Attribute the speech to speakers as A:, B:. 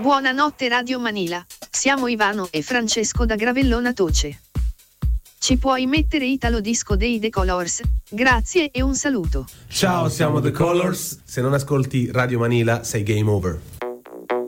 A: Buonanotte Radio Manila, siamo Ivano e Francesco da Gravellona Toce. Ci puoi mettere Italo Disco dei The Colors? Grazie e un saluto.
B: Ciao, siamo The Colors. Se non ascolti Radio Manila sei game over.